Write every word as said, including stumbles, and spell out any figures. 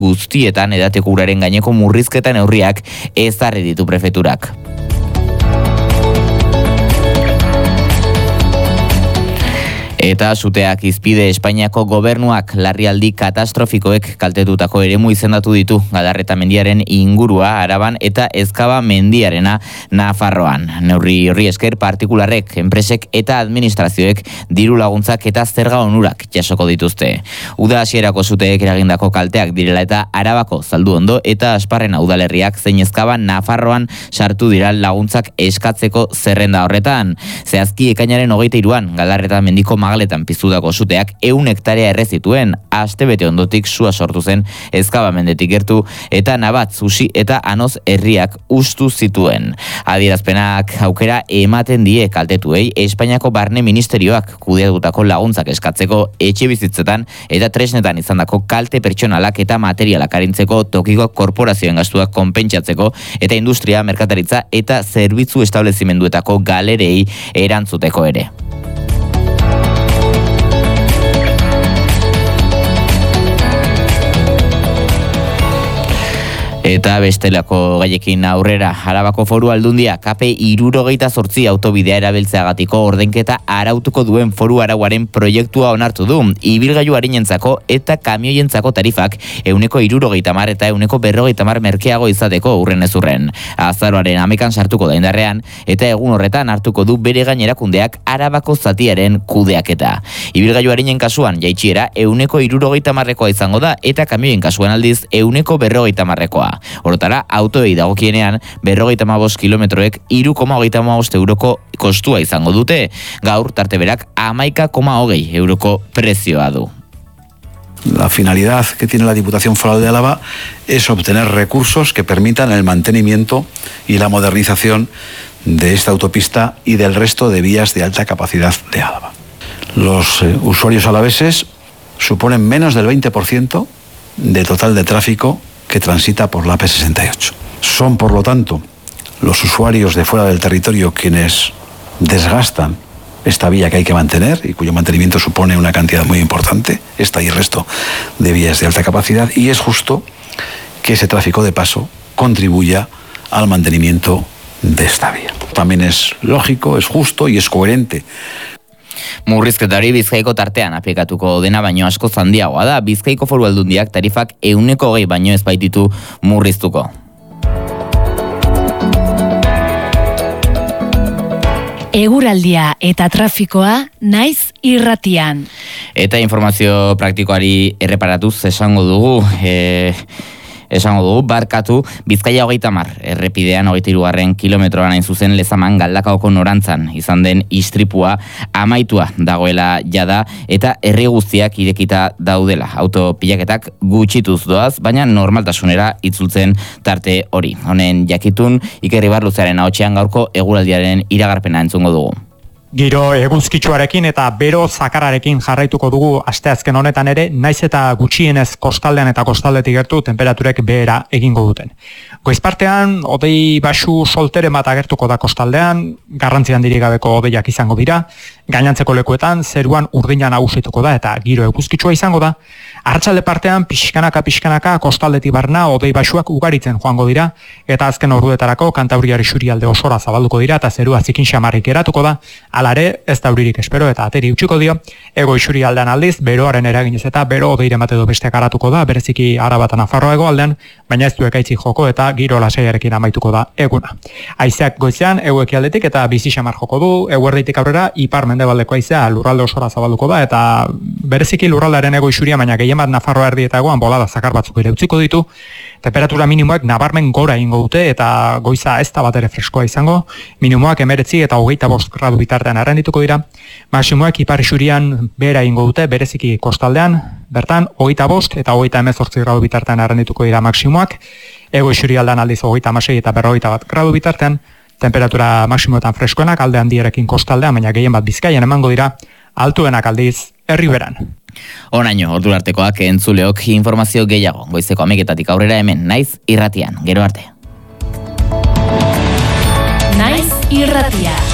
guztietan edatekuraren gaineko murrizketa neurriak ezarri ditu prefeturak. Eta suteak izpide Espainiako gobernuak larrialdi katastrofikoek kaltetutako eremu izendatu ditu Galarreta mendiaren ingurua Araban eta Ezkaba mendiarena Nafarroan. Neurri horri esker partikularrek, enpresek eta administrazioek diru laguntzak eta zerga onurak jasoko dituzte. Uda hasierako suteek eragindako kalteak direla eta Arabako Zalduondo eta Asparrena udalerriak zein Ezkaba Nafarroan sartu dira laguntzak eskatzeko zerrenda horretan. Zehazki ekainaren hogeita hiruan Galarreta mendiko Magaletan piztutako suteak ehun hektarea erre zituen, astebete ondotik sua sortu zen Ezkaba mendetik gertu eta Nabat, Zusi eta Anoz herriak hustu zituen. Adierazpenak aukera ematen die kaltetuei Espainiako Barne Ministerioak kudeatutako laguntzak eskatzeko etxebizitzetan eta tresnetan izandako kalte pertsonalak eta materialak arintzeko tokiko korporazioen gastuak konpentsatzeko eta industria, merkataritza eta zerbitzu establezimenduetako galerei erantzuteko ere. Eta bestelako gaiekin aurrera, Arabako Foru Aldundia K P hirurogeita zortzi autobidea erabiltzeagatiko ordenketa arautuko duen foru arauaren proiektua onartu du. Ibilgailu arinentzako eta kamioientzako tarifak ehuneko hirurogeita hamar eta ehuneko berrogeita hamar merkeago izateko urren ez urren. Azaroaren hamekan sartuko da indarrean eta egun horretan hartuko du bere gainerakundeak Arabako zatiaren kudeaketa. Ibilgailu arinen kasuan jaitsiera ehuneko hirurogeita hamarrekoa izango da eta kamioien kasuan aldiz ehuneko berrogeita hamarrekoa. Orotara, autoei dagokienean berrogeita hamabost kilometroek hiru koma hogeita hamabost euroko kostua izango dute. Gaur tarte berak hamaika koma hogei euroko prezioa du. La finalidad que tiene la Diputación Foral de Álava es obtener recursos que permitan el mantenimiento y la modernización de esta autopista y del resto de vías de alta capacidad de Álava. Los eh, usuarios alaveses suponen menos del veinte por ciento del total de tráfico que transita por la A P sesenta y ocho. Son, por lo tanto, los usuarios de fuera del territorio quienes desgastan esta vía que hay que mantener y cuyo mantenimiento supone una cantidad muy importante, esta y el resto de vías de alta capacidad, y es justo que ese tráfico de paso contribuya al mantenimiento de esta vía. También es lógico, es justo y es coherente. Murrizketari Bizkaiko tartean aplikatuko dena baino asko handiagoa da. Bizkaiko Foru Aldundiak tarifak ehuneko hogei baino ez baititu murriztuko. Eguraldia eta trafikoa naiz irratian. Eta informazio praktikoari erreparatuz esango dugu, e... esango dugu, barkatu, Bizkaia hogeita hamar, errepidean hogeita hirugarren kilometroan hain zuzen Lezaman Galdakaoko norantzan izan den istripua amaitua dagoela jada eta herri guztiak irekita daudela. Autopilaketak gutxituz doaz, baina normaltasunera itzultzen tarte hori. Honen jakitun, Iker Ibarluzearen ahotsean gaurko eguraldiaren iragarpena entzungo dugu. Giro eguzkitsuarekin eta bero zakararekin jarraituko dugu asteazken honetan ere, naiz eta gutxienez kostaldean eta kostaldetik gertu temperaturek behera egingo duten. Goizpartean, hodei baxu solteren bat agertuko da kostaldean, garrantzi handirik gabeko hodeiak izango dira, gainantzeko lekuetan zeruan urdina nagusituko da eta giro eguzkitsua izango da. Arratsalde partean pixkanaka pixkanaka kostaldetik barna hodei baxuak ugaritzen joango dira eta azken orduetarako Kantabriar isurialde osora zabalduko dira eta zerua zikin xamarrik geratuko da. Alare, ez da euririk espero eta ateri utziko dio, ego isurialdean aldiz, beroaren eraginez eta bero odeire mate edo besteak aratuko da, bereziki Araba eta Nafarroa hegoaldean, baina ez du ekaitzik joko eta giro lasaiarekin amaituko da eguna. Haizeak goizean, ego ekialdetik eta bizi xamar joko du, eguerditik aurrera, ipar mendebaldeko haizea lurralde osora zabalduko da, eta bereziki lurraldearen ego isuria, baina gehien bat Nafarroa erdi eta egoan bolada zakar batzuk ere utziko ditu, temperatura minimoak nabarmen gora ingo dute eta goiza ez da bat ere freskoa izango, minimoak emeretzi eta hogeita bost gradu bitartean arrendituko dira, maksimoak ipar isurian behera ingo dute, bereziki kostaldean, bertan hogeita bost eta hogeita hemezortzi gradu bitartean arrendituko dira maksimoak, ego isurialdean aldiz hogeita hamasei eta berrogeita bat gradu bitartean, temperatura maksimoetan freskoenak alde handierekin kostaldean, baina gehien bat Bizkaian emango dira, altuenak aldiz herriberan. Onaino, ordu artekoak entzuleok informazio gehiago, goizeko hameketatik aurrera hemen naiz irratian, gero arte. Naiz irratia.